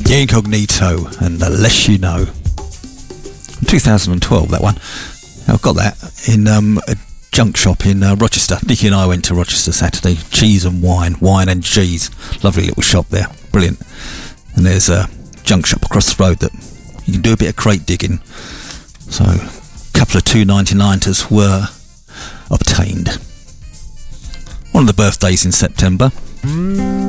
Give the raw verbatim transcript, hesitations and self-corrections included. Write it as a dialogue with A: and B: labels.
A: Incognito and The Less You Know. two thousand twelve, that one. I've got that in um, a junk shop in uh, Rochester. Nicky and I went to Rochester Saturday. Cheese and wine, wine and cheese. Lovely little shop there, brilliant. And there's a junk shop across the road that you can do a bit of crate digging. So a couple of two ninety-niners were obtained. One of the birthdays in September.